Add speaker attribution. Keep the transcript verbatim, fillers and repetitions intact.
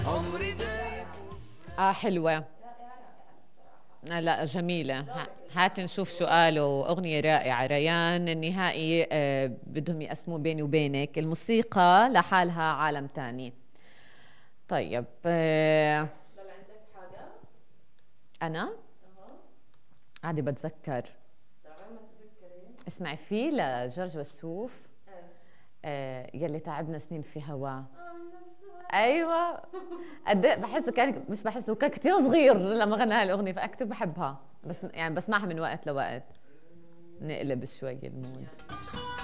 Speaker 1: عمري دايب.
Speaker 2: اه حلوة. آه لا جميلة. ه- هات نشوف شو قالوا. أغنية رائعة. ريان النهائي آه بدهم يقسموا بيني وبينك الموسيقى لحالها عالم تاني. طيب آه أنا قاعدة بتذكر. اسمعي في لجورج وسوف آه يلي تعبنا سنين في هوا. ايوه. قد إيه بحسه كان مش بحسه كان كثير صغير لما غنى هالاغنيه فاكتر بحبها بس يعني بسمعها من وقت لوقت نقلب شوي المود.